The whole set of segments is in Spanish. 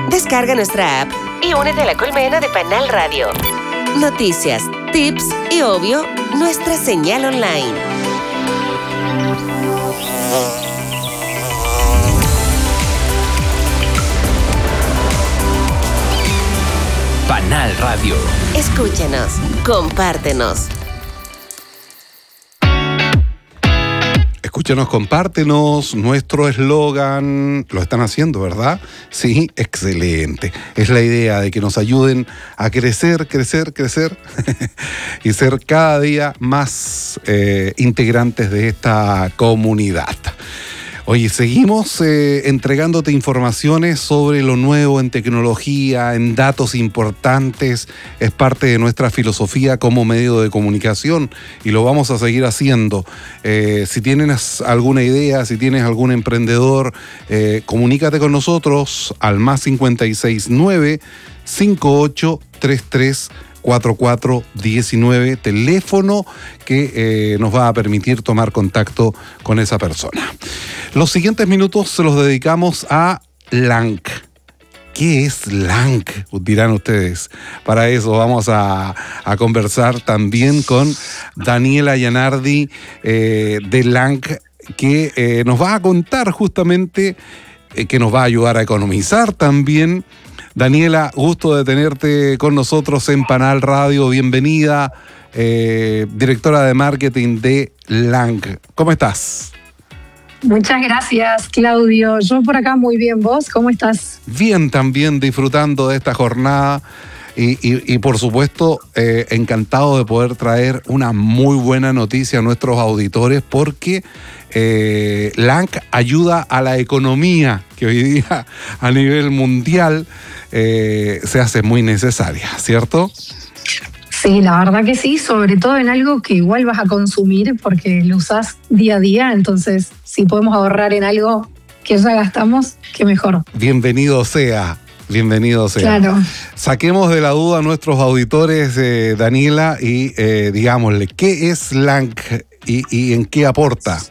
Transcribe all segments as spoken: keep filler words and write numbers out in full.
Descarga nuestra app y únete a la colmena de Panal Radio. Noticias, tips y, obvio, nuestra señal online. Panal Radio. Escúchanos, compártenos. Escúchanos, compártenos, nuestro eslogan, lo están haciendo, ¿verdad? Sí, excelente. Es la idea de que nos ayuden a crecer, crecer, crecer y ser cada día más eh, integrantes de esta comunidad. Oye, seguimos eh, entregándote informaciones sobre lo nuevo en tecnología, en datos importantes. Es parte de nuestra filosofía como medio de comunicación y lo vamos a seguir haciendo. Eh, si tienes alguna idea, si tienes algún emprendedor, eh, comunícate con nosotros al más cincuenta y seis nueve, cincuenta y ocho, treinta y tres, cuarenta y cuatro diecinueve, teléfono que eh, nos va a permitir tomar contacto con esa persona. Los siguientes minutos se los dedicamos a Lank. ¿Qué es Lank? Dirán ustedes. Para eso vamos a, a conversar también con Daniela Iannardi eh, de Lank, que eh, nos va a contar justamente, eh, que nos va a ayudar a economizar también. Daniela, gusto de tenerte con nosotros en Panal Radio. Bienvenida, eh, directora de marketing de Lank. ¿Cómo estás? Muchas gracias, Claudio. Yo por acá muy bien. ¿Vos cómo estás? Bien, también disfrutando de esta jornada y, y, y por supuesto, eh, encantado de poder traer una muy buena noticia a nuestros auditores porque eh, Lank ayuda a la economía que hoy día a nivel mundial eh, se hace muy necesaria, ¿cierto? Sí, la verdad que sí, sobre todo en algo que igual vas a consumir porque lo usás día a día, entonces si podemos ahorrar en algo que ya gastamos, qué mejor. Bienvenido sea, bienvenido sea. Claro. Saquemos de la duda a nuestros auditores, eh, Daniela, y eh, digámosle, ¿qué es Lank y, y en qué aporta?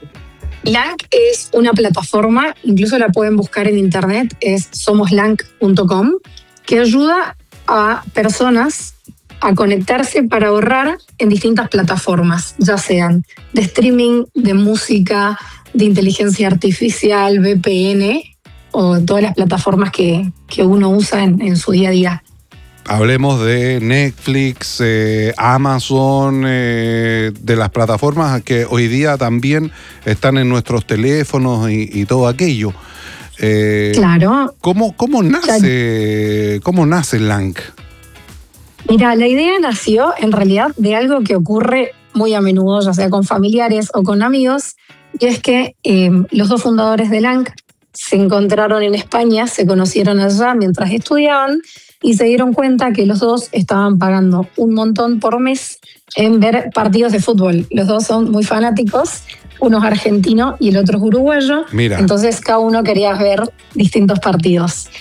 Lank es una plataforma, incluso la pueden buscar en internet, es somos lank punto com, que ayuda a personas a conectarse para ahorrar en distintas plataformas, ya sean de streaming, de música, de inteligencia artificial, V P N o todas las plataformas que, que uno usa en, en su día a día. Hablemos de Netflix, eh, Amazon, eh, de las plataformas que hoy día también están en nuestros teléfonos y, y todo aquello. Eh, claro. ¿Cómo, cómo nace, cómo nace Lank? Mira, la idea nació en realidad de algo que ocurre muy a menudo, ya sea con familiares o con amigos, y es que eh, los dos fundadores de Lank se encontraron en España, se conocieron allá mientras estudiaban y se dieron cuenta que los dos estaban pagando un montón por mes en ver partidos de fútbol. Los dos son muy fanáticos, uno es argentino y el otro es uruguayo. Mira. Entonces cada uno quería ver distintos partidos.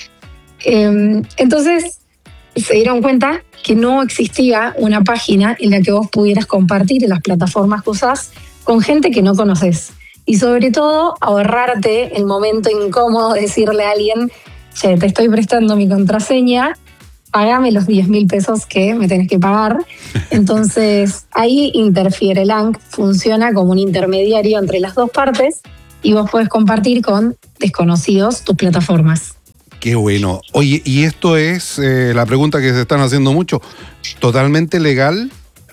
Eh, entonces se dieron cuenta que no existía una página en la que vos pudieras compartir en las plataformas que usás con gente que no conoces. Y sobre todo, ahorrarte el momento incómodo de decirle a alguien, che, te estoy prestando mi contraseña, pagame los diez mil pesos que me tenés que pagar. Entonces, ahí interfiere Lank, funciona como un intermediario entre las dos partes y vos podés compartir con desconocidos tus plataformas. Qué bueno. Oye, y esto es eh, la pregunta que se están haciendo mucho, ¿totalmente legal?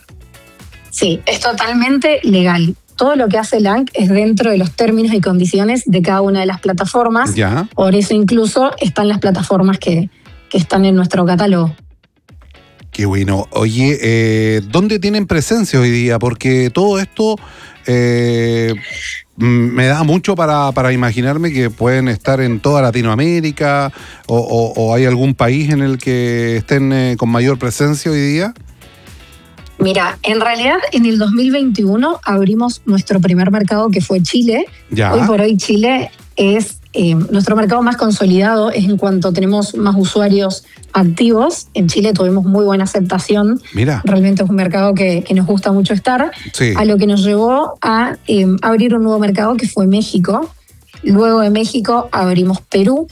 Sí, es totalmente legal. Todo lo que hace Lank es dentro de los términos y condiciones de cada una de las plataformas. Ya. Por eso incluso están las plataformas que, que están en nuestro catálogo. Qué bueno. Oye, eh, ¿dónde tienen presencia hoy día? Porque todo esto eh, me da mucho para, para imaginarme que pueden estar en toda Latinoamérica o, o, o hay algún país en el que estén eh, con mayor presencia hoy día. Mira, en realidad en el dos mil veintiuno abrimos nuestro primer mercado que fue Chile. Ya. Hoy por hoy Chile es eh, nuestro mercado más consolidado, es en cuanto tenemos más usuarios activos. En Chile tuvimos muy buena aceptación. Mira. Realmente es un mercado que, que nos gusta mucho estar. Sí. A lo que nos llevó a eh, abrir un nuevo mercado que fue México. Luego de México abrimos Perú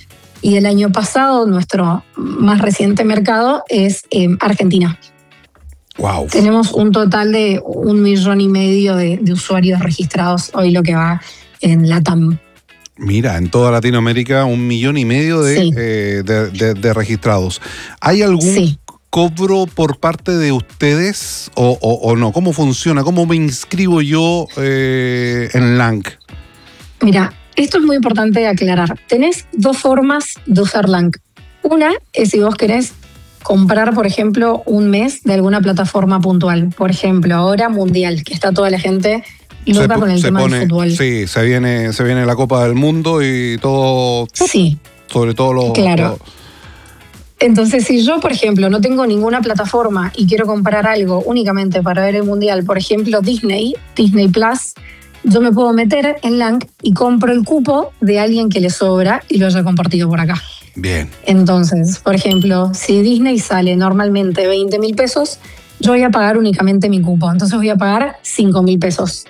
Y el año pasado, nuestro más reciente mercado es eh, Argentina. Wow. Tenemos un total de un millón y medio de, de usuarios registrados hoy, lo que va en LATAM. Mira, en toda Latinoamérica un millón y medio de, Sí. eh, de, de- de registrados. ¿Hay algún Sí. cobro por parte de ustedes o, o- o no? ¿Cómo funciona? ¿Cómo me inscribo yo eh, en Lang? Mira, esto es muy importante de aclarar. Tenés dos formas de usar Lang. Una es si vos querés comprar, por ejemplo, un mes de alguna plataforma puntual. Por ejemplo, ahora Mundial, que está toda la gente loca po- con el tema pone, del fútbol. Sí, se viene, se viene la Copa del Mundo y todo, Sí, sobre todo los... Claro. los- entonces si yo, por ejemplo, no tengo ninguna plataforma y quiero comprar algo únicamente para ver el Mundial, por ejemplo, Disney, Disney Plus, yo me puedo meter en Lang y compro el cupo de alguien que le sobra y lo haya compartido por acá. Bien, Entonces, por ejemplo, si Disney sale normalmente veinte mil pesos, yo voy a pagar únicamente mi cupo. Entonces voy a pagar cinco mil pesos.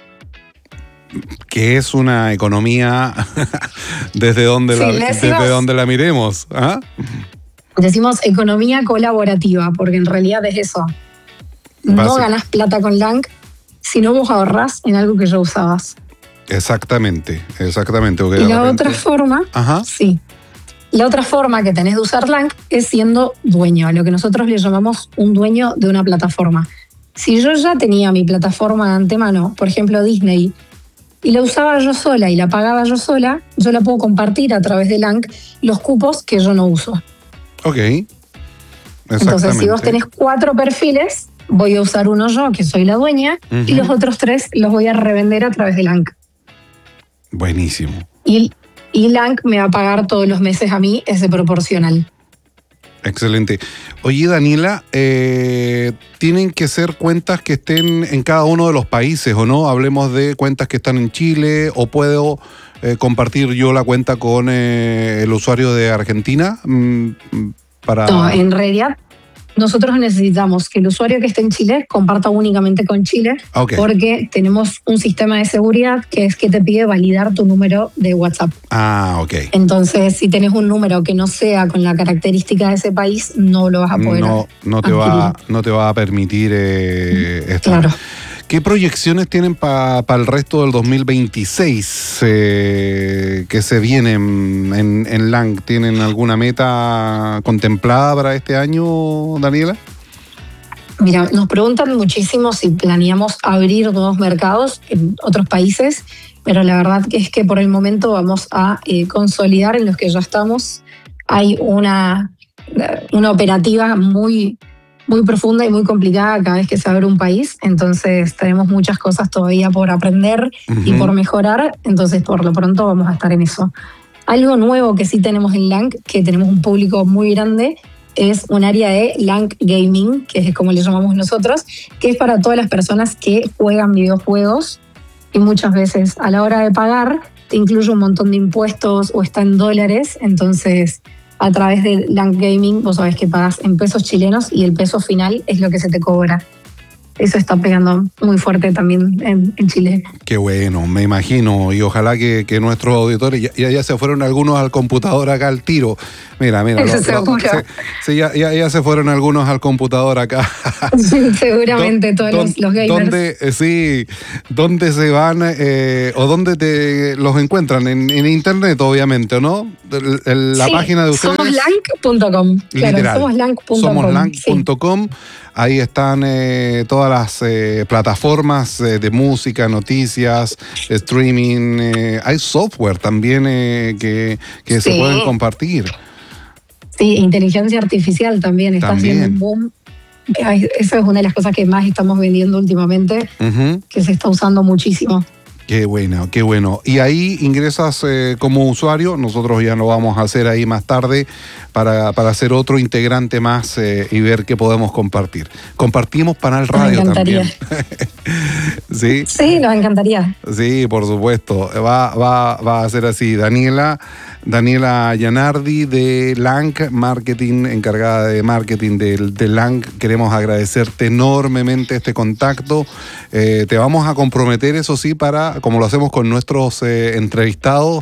que es una economía desde donde, Sí, la, le desde decimos- donde la miremos. ¿Ah? Decimos economía colaborativa, porque en realidad es eso. No Básico. ganas plata con Lang, sino vos ahorrás en algo que ya usabas. Exactamente, exactamente. porque Y de la repente- otra forma, Ajá. sí. La otra forma que tenés de usar Lang es siendo dueño, lo que nosotros le llamamos un dueño de una plataforma. Si yo ya tenía mi plataforma de antemano, por ejemplo Disney, y la usaba yo sola y la pagaba yo sola, yo la puedo compartir a través de Lang los cupos que yo no uso. Ok. Entonces, si vos tenés cuatro perfiles, voy a usar uno yo, que soy la dueña, Ujú. y los otros tres los voy a revender a través de Lang. Buenísimo. Y, y Lang me va a pagar todos los meses a mí ese proporcional. Excelente. Oye, Daniela, eh, ¿tienen que ser cuentas que estén en cada uno de los países o no? Hablemos de cuentas que están en Chile, o puedo eh, compartir yo la cuenta con eh, el usuario de Argentina mm, para... No, en realidad, nosotros necesitamos que el usuario que esté en Chile comparta únicamente con Chile, Ok. porque tenemos un sistema de seguridad que es que te pide validar tu número de WhatsApp. Ah, ok. Entonces, si tenés un número que no sea con la característica de ese país, no lo vas a poder No, no, te va, adquirir. no te va a permitir eh, estar. Claro. ¿Qué proyecciones tienen para el resto del dos mil veintiséis eh, que se vienen en, en Lang? ¿Tienen alguna meta contemplada para este año, Daniela? Mira, nos preguntan muchísimo si planeamos abrir nuevos mercados en otros países, pero la verdad que es que por el momento vamos a eh, consolidar en los que ya estamos. Hay una, una operativa muy, muy profunda y muy complicada cada vez que se abre un país, entonces tenemos muchas cosas todavía por aprender y Ujú. por mejorar, entonces por lo pronto vamos a estar en eso. Algo nuevo que sí tenemos en Lang, que tenemos un público muy grande, es un área de Lang Gaming, que es como le llamamos nosotros, que es para todas las personas que juegan videojuegos, y muchas veces a la hora de pagar te incluye un montón de impuestos o está en dólares, entonces a través de Lang Gaming vos sabés que pagas en pesos chilenos y el peso final es lo que se te cobra. Eso está pegando muy fuerte también en, en Chile. Qué bueno, me imagino, y ojalá que, que nuestros auditores, ya, ya, ya se fueron algunos al computador acá al tiro. Mira, mira, Eso lo- lo- seguro. se- sí, ya, ya, ya se fueron algunos al computador acá. Seguramente todos ¿Dó- los, los gamers. ¿Dónde, eh, sí, dónde se van eh, o dónde te los encuentran? En, en internet, obviamente, ¿no? El- el- la Sí, página de ustedes. Somos lang punto com. Claro, Literal. somos lang punto com. Somos lang sí. punto com. Ahí están eh, todas las eh, plataformas eh, de música, noticias, streaming. eh, hay software también eh, que, que se Sí. pueden compartir. Sí, inteligencia artificial también está También. haciendo un boom. Ay, esa es una de las cosas que más estamos vendiendo últimamente, Ujú. que se está usando muchísimo. Qué bueno, qué bueno. Y ahí ingresas eh, como usuario, nosotros ya lo vamos a hacer ahí más tarde para, para hacer otro integrante más eh, y ver qué podemos compartir. Compartimos Panal Radio encantaría. también. Sí, Sí, nos encantaría. sí, por supuesto. Va, va, va a ser así. Daniela, Daniela Gianardi de Lang Marketing, encargada de marketing de, de Lang. Queremos agradecerte enormemente este contacto. Eh, te vamos a comprometer, eso sí, para, como lo hacemos con nuestros eh, entrevistados,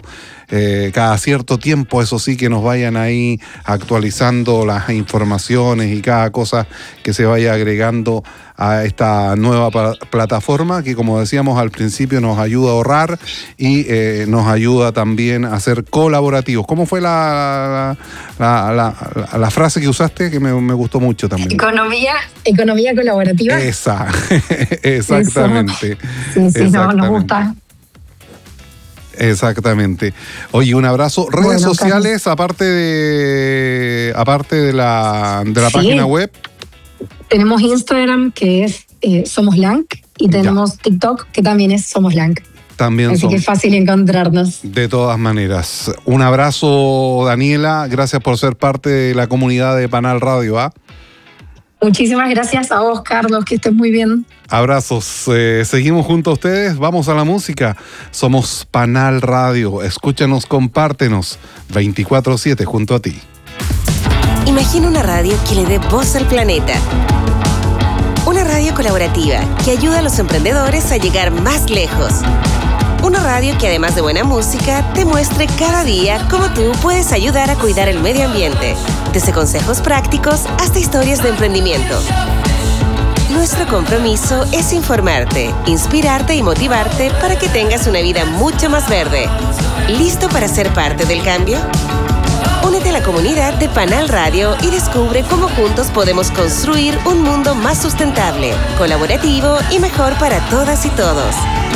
eh, cada cierto tiempo, eso sí, que nos vayan ahí actualizando las informaciones y cada cosa que se vaya agregando a esta nueva pa- plataforma que, como decíamos al principio, nos ayuda a ahorrar y eh, nos ayuda también a ser colaborativos. ¿Cómo fue la, la, la, la, la frase que usaste que me, me gustó mucho también? Economía, economía colaborativa. Esa, exactamente. Eso. Sí, sí, exactamente. No, nos gusta. Exactamente. Oye, un abrazo. Redes Bueno, sociales, aparte de aparte de la, de la Sí. página web. Tenemos Instagram, que es eh, Somos Lank, y tenemos ya. TikTok, que también es Somos Lank. También Así son, que es fácil encontrarnos. De todas maneras. Un abrazo, Daniela. Gracias por ser parte de la comunidad de Panal Radio. ¿ah? Muchísimas gracias a vos, Carlos, que estés muy bien. Abrazos. Eh, seguimos junto a ustedes. Vamos a la música. Somos Panal Radio. Escúchanos, compártenos. veinticuatro siete junto a ti. Imagina una radio que le dé voz al planeta. Una radio colaborativa que ayuda a los emprendedores a llegar más lejos. Una radio que, además de buena música, te muestre cada día cómo tú puedes ayudar a cuidar el medio ambiente, desde consejos prácticos hasta historias de emprendimiento. Nuestro compromiso es informarte, inspirarte y motivarte para que tengas una vida mucho más verde. ¿Listo para ser parte del cambio? Únete a la comunidad de Panal Radio y descubre cómo juntos podemos construir un mundo más sustentable, colaborativo y mejor para todas y todos.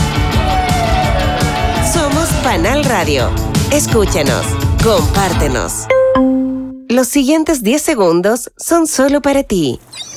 Somos Panal Radio. Escúchanos, compártenos. Los siguientes diez segundos son solo para ti.